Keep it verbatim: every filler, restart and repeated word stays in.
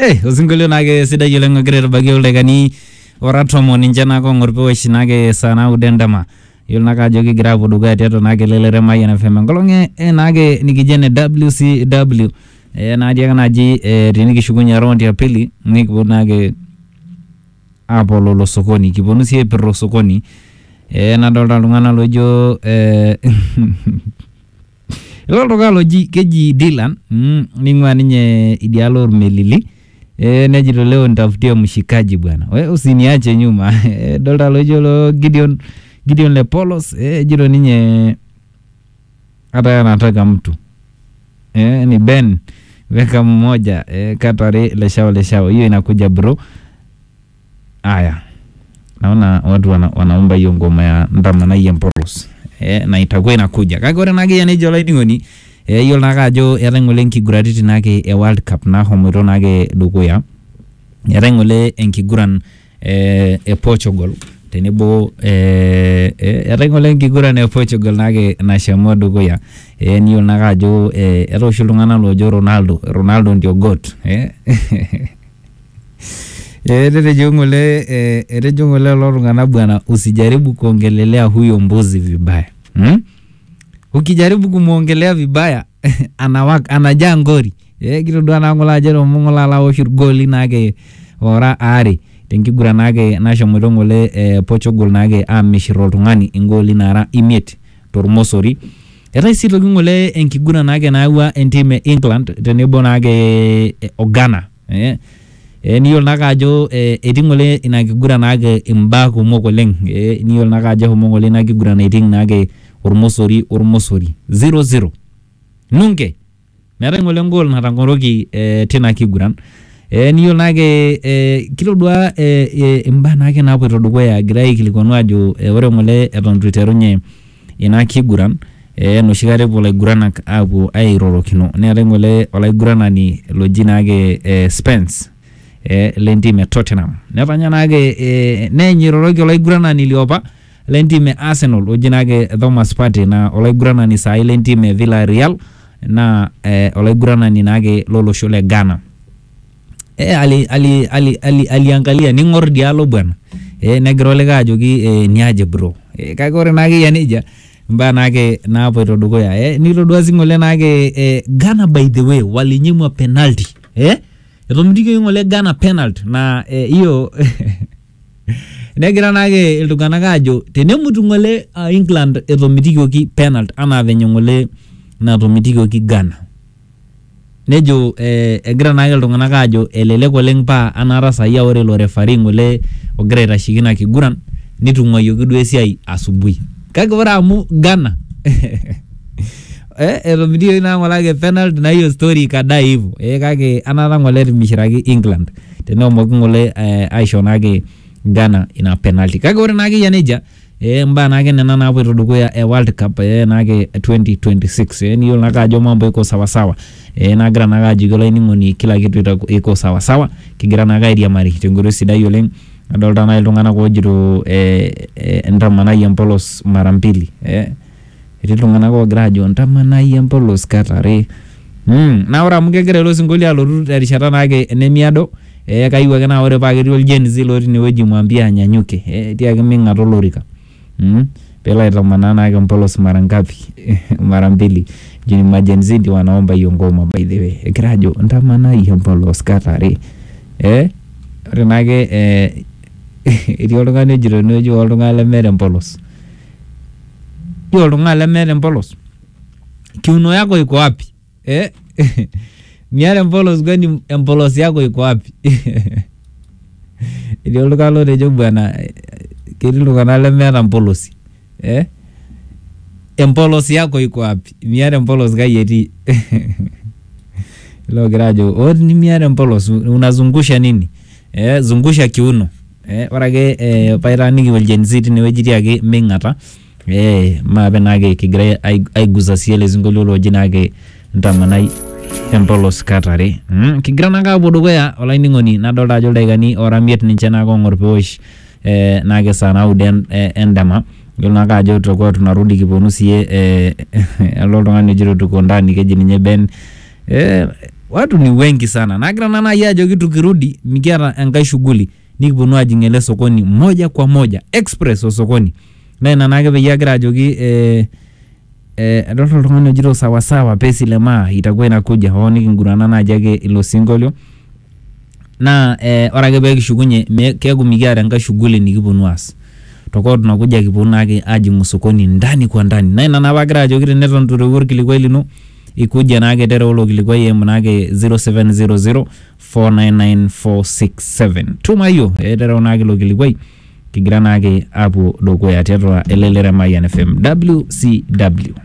Eh, osingolio nage sida yule ngagere bagio legani ora tomo ninja nako ngorpe shinage sana udendama. Yule naka jogi grabo duga teto nage lelere maya na fema. Ngolonge e nage nikijene W C W. E na dia kana ji e riniki shugunya round ya pili nikibo nage hapo lolo sokoni kibonu sie perro sokoni. E na dolta lungana lojo e Ilo tokalo ji keji Dylan mm, ningwa ninye idealor melili e nejito leo nitafutia mshikaji bwana. Wewe usiniache nyuma. E, dolta lojo lo Gideon Gideon Lepolos e jiro ninye hata anataka mtu. E, ni Ben weka mmoja e, katare leshao leshao hiyo inakuja bro. Aya. Naona watu wana, wanaomba hiyo ngoma ya ndama na Yempolos. Eh na itakuwa inakuja kagore nage ya nejo laidingoni eh yol naga jo yarengole nkiguratiti nage e World Cup na homero nage dukuya yarengole enkiguran eh e Portugal tenebo eh yarengole nkiguran e Portugal nage na shamo dukuya eh ni yol naga jo eh ero shulungana lojo Ronaldo Ronaldo ndio goat eh Eh dede jongole eh ere jongole lorungana bwana usijaribu kuongelelea huyo mbuzi vibaya. Hmm? Ukijaribu kumuongelea vibaya anawaka anajaa ngori. Eh kirodo anangola jero mongola la oshur goli nage ora ari. Tenkigura nage nasho mudongole eh, Portugal nage amishiro tungani ingoli nara imiet tormosori. Era sito ngole enkigura nage nawa entime England tenebo nage eh, Ogana. Eh Eh niyol nakajo eh etingole inakigura nage imbaku mokoleng eh niyol nakajo homongole nakigura na iting nage urmosori urmosori zero zero nunke mera ngole ngol na tangoroki eh tina kiguran eh niyol nage eh kilodwa eh imba nage napo todugo ya grai kilikonu ajo eh, ore ngole eton twitterunye inakiguran eh no shigare bola guranak abu ai rorokino nera ngole ola guranani lojinage eh Spence eh lentime Tottenham netanya nage eh nenyiroroki olaigurana niliopa lentime Arsenal ojinage Thomas Partey na olaigurana ni sai lentime Villarreal na eh olaigurana ni nage lolo shole Ghana eh ali ali ali ali aliangalia ni ngor dialo bwana eh negrole gajogi eh niaje bro eh kagore nage yanija mba nage napo todugo ya eh nilo dwazingole nage eh Ghana by the way walinyimwa penalty eh Etomidike ngole Ghana penalty na hiyo eh, negira nage iltungana gajo tenemutu ngole uh, England etomidikoki penalty ana venye ngole na tomidikoki Ghana nejo eh, egira nage iltungana gajo eleleko lengpa anara saia ore lo referee ngole ogira itashikina kiguran nitungoyoki duo esiai asubui kake ore amu Ghana eh ero video ina ngolage penalty na hiyo story kadai hivyo eh kage anara ngole mishiraki England tena mogi ngole eh, aisho nage Ghana ina penalty kage ore nage yaneja eh mba nage nena na hapo todugo ya eh, World Cup eh nage twenty twenty-six eh niyo nakajo mambo iko sawa sawa eh nagira naga jigola ningoni kila kitu iko sawa sawa kigira naga iria mari kitengoro sida yoleng adolta na ilungana ko jiro eh, eh ndamana Yempolos mara mbili eh Ritungana ko grajo ntamana Yempolos katare mm na ora mugegere lo singoli aloru erishata nage enemiado eh kaiwa kana ore pageri Gen Z lori ni weji mwambia anyanyuke eh tiake minga tolorika mm pela itamana nage Yempolos mara ngapi mara mbili jini ma Gen Z ndi wanaomba hiyo ngoma by the way grajo ntamana Yempolos katare eh ore nage eh iriolungane jiro nojo olungale mere Yempolos Yo lungale mere Mpolos. Kiuno yako iko wapi? Eh? Miare Mpolos gani Mpolos yako iko wapi? Ile lugalo rejo bwana. Kile lugalo mere Mpolos. Eh? Mpolos yako iko wapi? Miare Mpolos gayeti. Lo grajo, oh ni miare Mpolos unazungusha nini? Eh, zungusha kiuno. Eh, warage eh pairani Gen Z ni wejiti yake mingata. Eh mabe nage kigre ay guza siele zingololo jinage ntamanai Yempolos katare mm kigra naga bodogo ya olaini ngoni na dolda jolda gani ora miet ninchana ko ngorpeosh eh nage sana uden eh, endama Gilna kajo toko tunarudi kiponusie eh lolo ngani jiro tuko ndani keji ninye Ben eh watu ni wengi sana. Nagira nana yajo kitu kirudi mikiata enkai shughuli nikiponu ajingele sokoni moja kwa moja express o sokoni. Na ina nake pe yagira ajoki eh eh adolta tungano jiro sawa sawa pesi lema itakuwa inakuja ho nikingurana na ajage ilo singolio. Na eh orake pe kishukunye keku mikiata enkai shughuli nikiponu as. Toko tunakuja kiponu ake ajingu sokoni ndani kwa ndani. Na ina nabagira ajoki neton turewur kilikwa lino ikuja nake tere ulo kilikwa yemu nake zero seven zero zero four nine nine four six seven. Tuma hiyo tere unake lo kilikwa kigira nake apu doko ya tetra elelere Mayan F M W C W.